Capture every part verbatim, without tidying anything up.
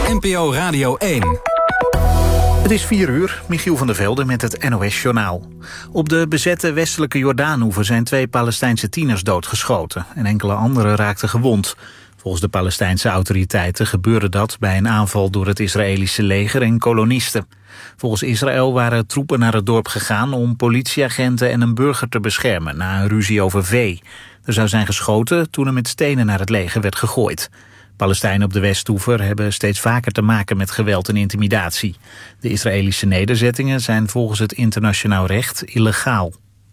N P O Radio één. Het is vier uur, Michiel van der Velde met het N O S-journaal. Op de bezette westelijke Jordaanoever zijn twee Palestijnse tieners doodgeschoten en enkele anderen raakten gewond. Volgens de Palestijnse autoriteiten gebeurde dat bij een aanval door het Israëlische leger en kolonisten. Volgens Israël waren troepen naar het dorp gegaan om politieagenten en een burger te beschermen na een ruzie over vee. Er zou zijn geschoten toen er met stenen naar het leger werd gegooid. Palestijnen op de Westoever hebben steeds vaker te maken met geweld en intimidatie. De Israëlische nederzettingen zijn volgens het internationaal recht illegaal.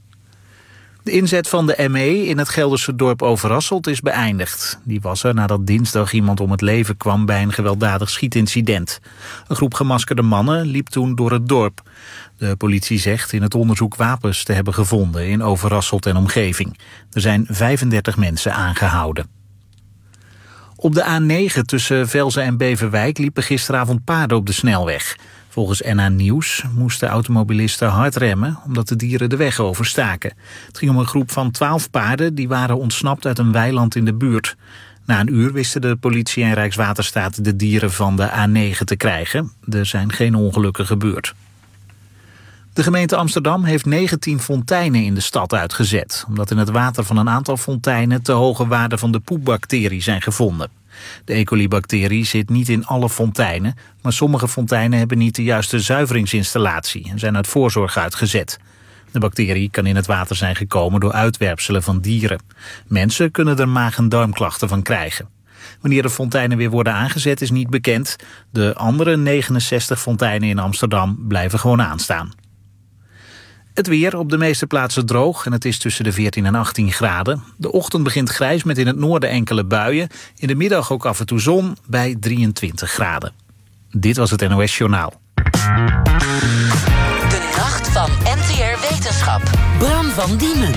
De inzet van de M E in het Gelderse dorp Overasselt is beëindigd. Die was er nadat dinsdag iemand om het leven kwam bij een gewelddadig schietincident. Een groep gemaskerde mannen liep toen door het dorp. De politie zegt in het onderzoek wapens te hebben gevonden in Overasselt en omgeving. Er zijn vijfendertig mensen aangehouden. Op de A negen tussen Velzen en Beverwijk liepen gisteravond paarden op de snelweg. Volgens N H Nieuws moesten automobilisten hard remmen omdat de dieren de weg overstaken. Het ging om een groep van twaalf paarden die waren ontsnapt uit een weiland in de buurt. Na een uur wisten de politie en Rijkswaterstaat de dieren van de A negen te krijgen. Er zijn geen ongelukken gebeurd. De gemeente Amsterdam heeft negentien fonteinen in de stad uitgezet, omdat in het water van een aantal fonteinen te hoge waarden van de poepbacterie zijn gevonden. De E. coli-bacterie zit niet in alle fonteinen, maar sommige fonteinen hebben niet de juiste zuiveringsinstallatie en zijn uit voorzorg uitgezet. De bacterie kan in het water zijn gekomen door uitwerpselen van dieren. Mensen kunnen er maag- en darmklachten van krijgen. Wanneer de fonteinen weer worden aangezet is niet bekend. De andere negenenzestig fonteinen in Amsterdam blijven gewoon aanstaan. Het weer op de meeste plaatsen droog en het is tussen de veertien en achttien graden. De ochtend begint grijs met in het noorden enkele buien. In de middag ook af en toe zon bij drieëntwintig graden. Dit was het N O S-journaal. De nacht van N T R Wetenschap. Bram van Diemen.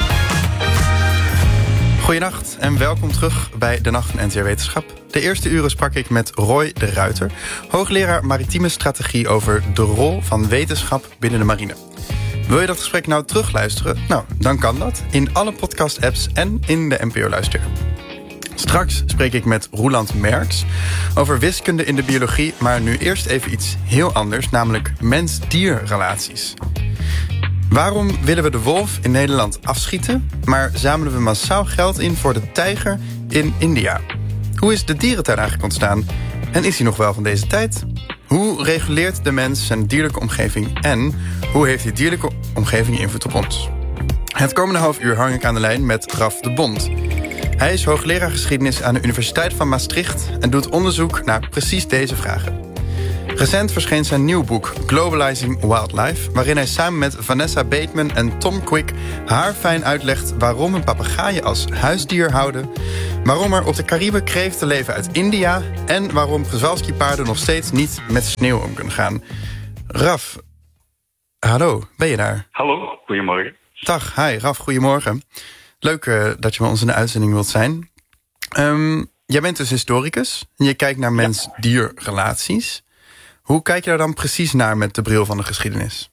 Goedenacht en welkom terug bij de Nacht van N T R Wetenschap. De eerste uren sprak ik met Roy de Ruiter, hoogleraar maritieme strategie over de rol van wetenschap binnen de marine. Wil je dat gesprek nou terugluisteren? Nou, dan kan dat in alle podcast-apps en in de N P O-luister. Straks spreek ik met Roeland Merks over wiskunde in de biologie, maar nu eerst even iets heel anders, namelijk mens-dier-relaties. Waarom willen we de wolf in Nederland afschieten, maar zamelen we massaal geld in voor de tijger in India? Hoe is de dierentuin eigenlijk ontstaan? En is hij nog wel van deze tijd? Hoe reguleert de mens zijn dierlijke omgeving en hoe heeft die dierlijke omgeving invloed op ons? Het komende half uur hang ik aan de lijn met Raf de Bond. Hij is hoogleraar geschiedenis aan de Universiteit van Maastricht en doet onderzoek naar precies deze vragen. Recent verscheen zijn nieuw boek Globalizing Wildlife, waarin hij samen met Vanessa Bateman en Tom Quick haarfijn uitlegt waarom we papegaaien als huisdier houden, waarom er op de Cariben kreeften leven uit India en waarom Przewalski-paarden nog steeds niet met sneeuw om kunnen gaan. Raf, hallo, ben je daar? Hallo, goedemorgen. Dag, hi, Raf, goedemorgen. Leuk uh, dat je bij ons in de uitzending wilt zijn. Um, jij bent dus historicus en je kijkt naar mens-dier-relaties. Hoe kijk je daar dan precies naar met de bril van de geschiedenis?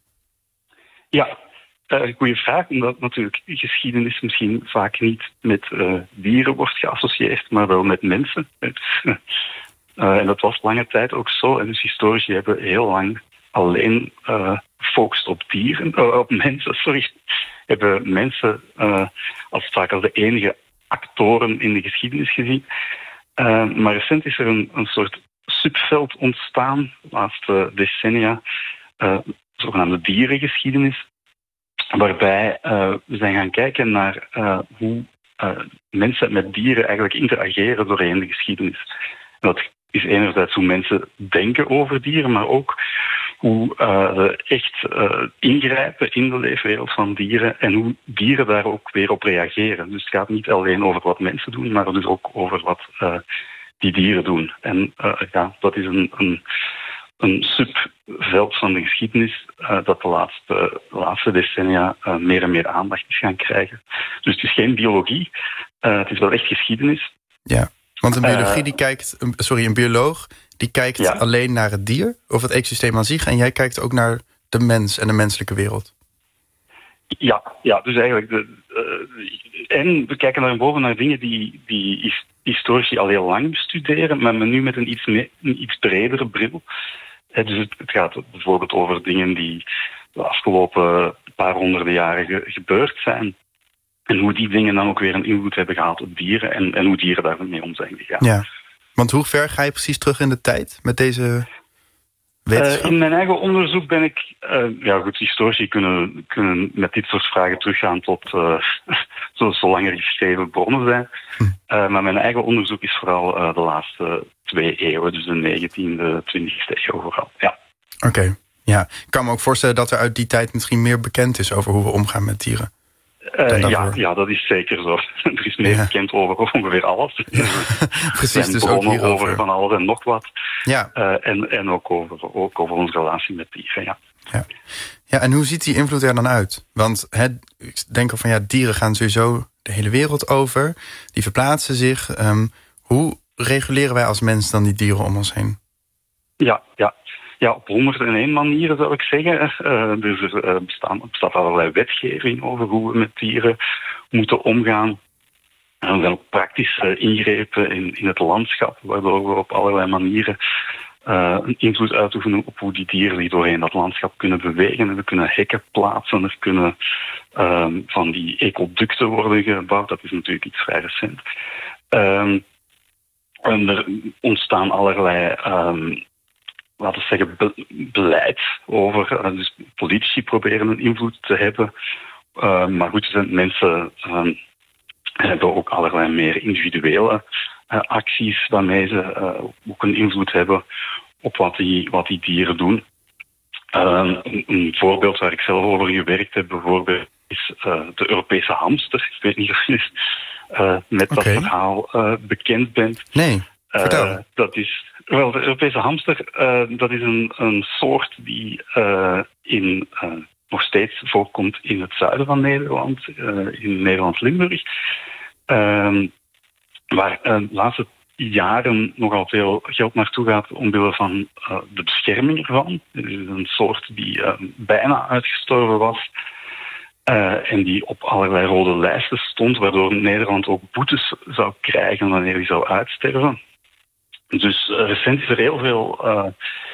Ja, uh, goede vraag, omdat natuurlijk geschiedenis misschien vaak niet met uh, dieren wordt geassocieerd, maar wel met mensen. Het, uh, en dat was lange tijd ook zo. En dus historici hebben heel lang alleen uh, gefocust op dieren, uh, op mensen, sorry. Hebben mensen uh, als vaak als de enige actoren in de geschiedenis gezien. Uh, maar recent is er een, een soort subveld ontstaan, de laatste decennia, uh, zogenaamde dierengeschiedenis, waarbij uh, we zijn gaan kijken naar uh, hoe uh, mensen met dieren eigenlijk interageren doorheen de geschiedenis. En dat is enerzijds hoe mensen denken over dieren, maar ook hoe uh, ze echt uh, ingrijpen in de leefwereld van dieren en hoe dieren daar ook weer op reageren. Dus het gaat niet alleen over wat mensen doen, maar dus ook over wat uh, die dieren doen. En uh, ja, dat is een, een, een subveld van de geschiedenis uh, dat de laatste, de laatste decennia uh, meer en meer aandacht is gaan krijgen. Dus het is geen biologie, uh, het is wel echt geschiedenis. Ja, want een biologie die kijkt, sorry, een bioloog die kijkt ja. alleen naar het dier of het ecosysteem aan zich en jij kijkt ook naar de mens en de menselijke wereld. Ja, ja dus eigenlijk de, uh, en we kijken daarboven naar dingen die, die historici al heel lang bestuderen, maar nu met een iets, me- een iets bredere bril. He, dus het, het gaat bijvoorbeeld over dingen die de afgelopen paar honderden jaren ge- gebeurd zijn. En hoe die dingen dan ook weer een invloed hebben gehad op dieren en, en hoe dieren daarmee om zijn gegaan. Ja, want hoe ver ga je precies terug in de tijd met deze wetenschap? Uh, in mijn eigen onderzoek ben ik... Uh, ja goed, historici kunnen, kunnen met dit soort vragen teruggaan tot uh, zo, zolang er geschreven bronnen zijn. Hm. Uh, maar mijn eigen onderzoek is vooral uh, de laatste twee eeuwen, dus de negentiende, twintigste eeuw vooral. Ja. Oké, okay. Ja. Ik kan me ook voorstellen dat er uit die tijd misschien meer bekend is over hoe we omgaan met dieren. Uh, ja, ja, dat is zeker zo. Er is meer ja. bekend over ongeveer alles. Ja. Precies, dus ook hierover. Over van alles en nog wat. Ja. Uh, en en ook, over, ook over onze relatie met dieren, ja. Ja. Ja, en hoe ziet die invloed er dan uit? Want hè, ik denk al van ja, dieren gaan sowieso de hele wereld over. Die verplaatsen zich. Um, hoe reguleren wij als mens dan die dieren om ons heen? Ja, ja. Ja, op honderdéén manieren zou ik zeggen. Uh, dus er uh, bestaan, bestaat allerlei wetgeving over hoe we met dieren moeten omgaan. En er zijn ook praktische ingrepen in, in het landschap, waardoor we op allerlei manieren uh, een invloed uitoefenen op hoe die dieren die doorheen dat landschap kunnen bewegen. En we kunnen hekken plaatsen, er kunnen um, van die ecoducten worden gebouwd. Dat is natuurlijk iets vrij recent. Um, en er ontstaan allerlei... Um, laten we zeggen, be- beleid over. Uh, dus politici proberen een invloed te hebben. Uh, maar goed, mensen uh, hebben ook allerlei meer individuele uh, acties waarmee ze uh, ook een invloed hebben op wat die, wat die dieren doen. Uh, een, een voorbeeld waar ik zelf over gewerkt heb, bijvoorbeeld, is uh, de Europese hamster. Ik weet niet of je uh, met okay. dat verhaal uh, bekend bent. Nee, vertel. Uh, dat is... Wel, de Europese hamster, uh, dat is een, een soort die uh, in, uh, nog steeds voorkomt in het zuiden van Nederland, uh, in Nederlands-Limburg. Uh, waar uh, de laatste jaren nogal veel geld naartoe gaat omwille van uh, de bescherming ervan. Het is een soort die uh, bijna uitgestorven was. Uh, en die op allerlei rode lijsten stond, waardoor Nederland ook boetes zou krijgen wanneer die zou uitsterven. Dus uh, recent is er heel veel uh,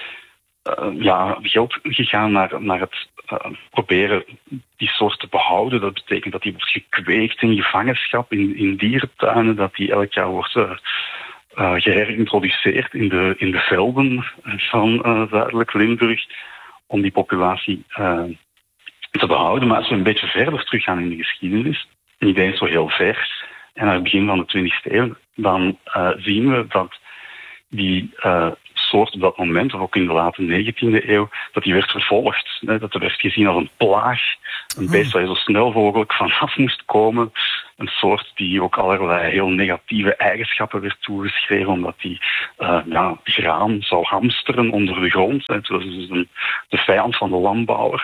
uh, ja, geld gegaan naar, naar het uh, proberen die soort te behouden. Dat betekent dat die wordt gekweekt in gevangenschap, in, in dierentuinen, dat die elk jaar wordt uh, uh, geherintroduceerd in de, in de velden van uh, zuidelijk Limburg, om die populatie uh, te behouden. Maar als we een beetje verder teruggaan in de geschiedenis, niet eens zo heel ver, en naar het begin van de twintigste eeuw, dan uh, zien we dat die uh, soort op dat moment, of ook in de late negentiende eeuw, dat die werd vervolgd. Hè, dat er werd gezien als een plaag. Een beest waar je zo snel mogelijk vanaf moest komen. Een soort die ook allerlei heel negatieve eigenschappen werd toegeschreven, omdat die uh, ja, graan zou hamsteren onder de grond. Het was dus een, de vijand van de landbouwer.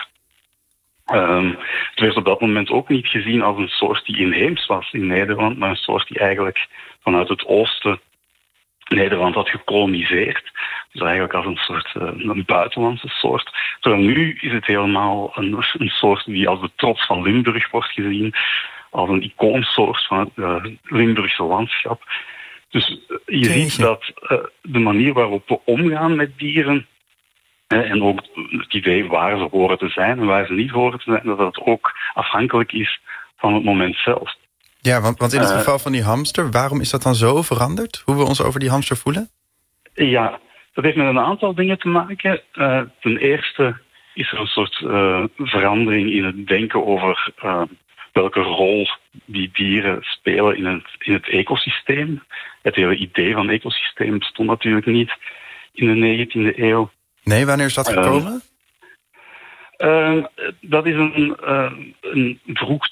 Um, het werd op dat moment ook niet gezien als een soort die inheems was in Nederland, maar een soort die eigenlijk vanuit het oosten Nederland had gekoloniseerd. Dus eigenlijk als een soort uh, een buitenlandse soort. Terwijl nu is het helemaal een, een soort die als de trots van Limburg wordt gezien, als een icoonsoort van het uh, Limburgse landschap. Dus uh, je Jeetje. ziet dat uh, de manier waarop we omgaan met dieren, uh, en ook het idee waar ze horen te zijn en waar ze niet horen te zijn, dat dat ook afhankelijk is van het moment zelf. Ja, want, want in het geval van die hamster, waarom is dat dan zo veranderd? Hoe we ons over die hamster voelen? Ja, dat heeft met een aantal dingen te maken. Uh, ten eerste is er een soort uh, verandering in het denken over uh, welke rol die dieren spelen in het, in het ecosysteem. Het hele idee van ecosysteem bestond natuurlijk niet in de negentiende eeuw. Nee, wanneer is dat gekomen? Uh, Uh, dat is een, uh, een vroeg